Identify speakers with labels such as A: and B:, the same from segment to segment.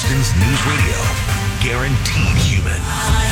A: Boston's News Radio. Guaranteed human.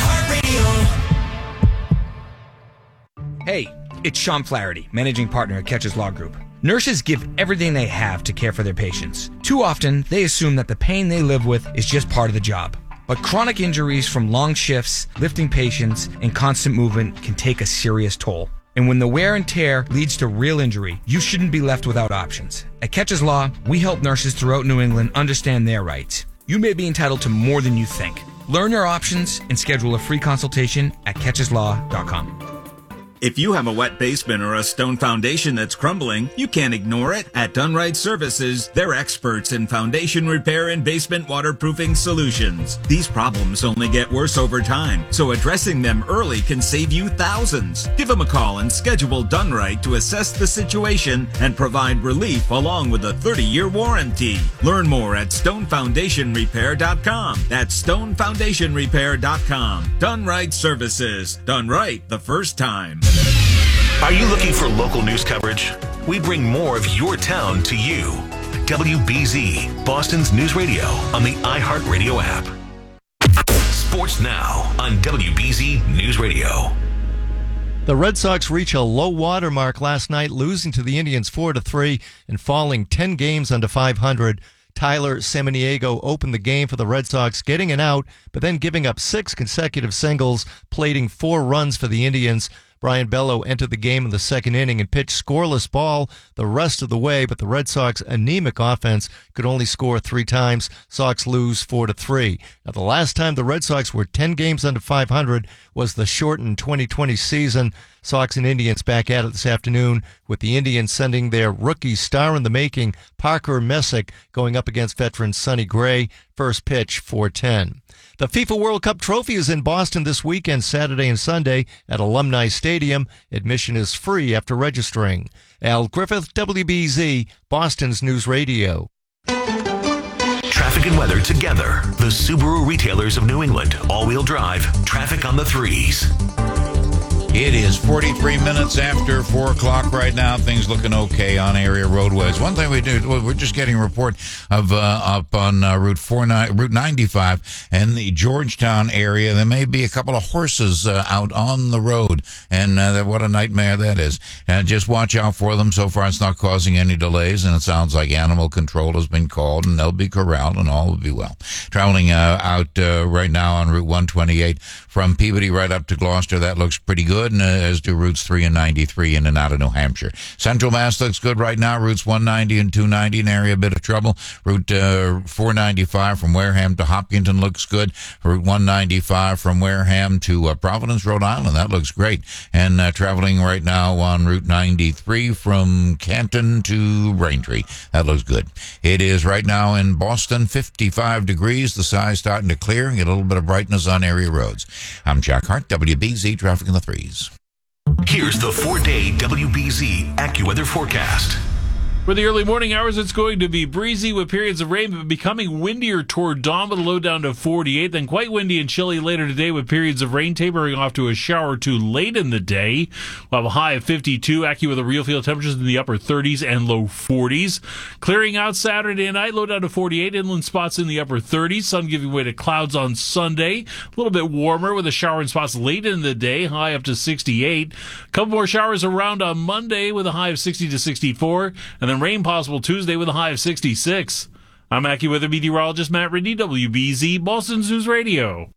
B: Hey, it's Sean Flaherty, managing partner at Catches Law Group. Nurses give everything they have to care for their patients. Too often, they assume that the pain they live with is just part of the job. But chronic injuries from long shifts, lifting patients, and constant movement can take a serious toll. And when the wear and tear leads to real injury, you shouldn't be left without options. At Catches Law, we help nurses throughout New England understand their rights. You may be entitled to more than you think. Learn your options and schedule a free consultation at catcheslaw.com.
C: If you have a wet basement or a stone foundation that's crumbling, you can't ignore it. At Dunright Services, they're experts in foundation repair and basement waterproofing solutions. These problems only get worse over time, so addressing them early can save you thousands. Give them a call and schedule Dunright to assess the situation and provide relief along with a 30-year warranty. Learn more at stonefoundationrepair.com. That's stonefoundationrepair.com. Dunright Services. Done right the first time.
A: Are you looking for local news coverage? We bring more of your town to you. WBZ, Boston's News Radio on the iHeartRadio app. Sports now on WBZ News Radio.
D: The Red Sox reach a low water mark last night, losing to the Indians 4-3 and falling 10 games under 500. Tyler Samaniego opened the game for the Red Sox, getting an out, but then giving up 6 consecutive singles, plating 4 runs for the Indians. Brian Bello entered the game in the second inning and pitched scoreless ball the rest of the way, but the Red Sox anemic offense could only score 3 times. Sox lose 4-3. Now, the last time the Red Sox were 10 games under 500 was the shortened 2020 season. Sox and Indians back at it this afternoon, with the Indians sending their rookie star-in-the-making Parker Messick going up against veteran Sonny Gray. First pitch, 4:10. The FIFA World Cup trophy is in Boston this weekend, Saturday and Sunday at Alumni Stadium. Admission is free after registering. Al Griffith, WBZ, Boston's News Radio.
A: Traffic and weather together. The Subaru retailers of New England. All-wheel drive. Traffic on the 3s.
E: It is 43 minutes after 4 o'clock right now. Things looking okay on area roadways. One thing we do, we're just getting a report of up on Route 95 and the Georgetown area. There may be a couple of horses out on the road, and what a nightmare that is. Just watch out for them. So far, it's not causing any delays, and it sounds like animal control has been called, and they'll be corralled, and all will be well. Traveling out right now on Route 128 from Peabody right up to Gloucester, that looks pretty good. As do routes 3 and 93 in and out of New Hampshire. Central Mass looks good right now. Routes 190 and 290 in area, a bit of trouble. Route 495 from Wareham to Hopkinton looks good. Route 195 from Wareham to Providence, Rhode Island, that looks great. And traveling right now on Route 93 from Canton to Braintree, that looks good. It is right now in Boston, 55 degrees. The sky's starting to clear. Get a little bit of brightness on area roads. I'm Jack Hart, WBZ Traffic in the 3s.
A: Here's the 4-day WBZ AccuWeather forecast.
F: For the early morning hours, it's going to be breezy with periods of rain, but becoming windier toward dawn with a low down to 48. Then quite windy and chilly later today with periods of rain tapering off to a shower or two late in the day. We'll have a high of 52. AccuWeather real field temperatures in the upper 30s and low 40s. Clearing out Saturday night, low down to 48. Inland spots in the upper 30s. Sun giving way to clouds on Sunday. A little bit warmer with a shower in spots late in the day, high up to 68. A couple more showers around on Monday with a high of 60 to 64. And then rain possible Tuesday with a high of 66. I'm AccuWeather meteorologist Matt Ridney, WBZ, Boston's News Radio.